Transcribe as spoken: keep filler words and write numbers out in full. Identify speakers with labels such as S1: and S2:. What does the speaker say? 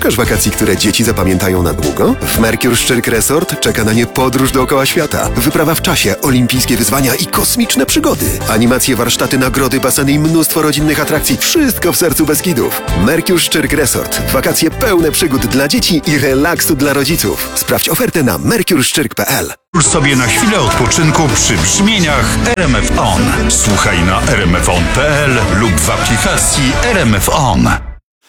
S1: Szukasz wakacji, które dzieci zapamiętają na długo? W Mercure Szczyrk Resort czeka na nie podróż dookoła świata. Wyprawa w czasie, olimpijskie wyzwania i kosmiczne przygody. Animacje, warsztaty, nagrody, baseny i mnóstwo rodzinnych atrakcji. Wszystko w sercu Beskidów. Mercure Szczyrk Resort. Wakacje pełne przygód dla dzieci i relaksu dla rodziców. Sprawdź ofertę na mercure szczyrk kropka p l.
S2: Pozwól sobie na chwilę odpoczynku przy brzmieniach R M F On. Słuchaj na r m f on kropka p l lub w aplikacji R M F On.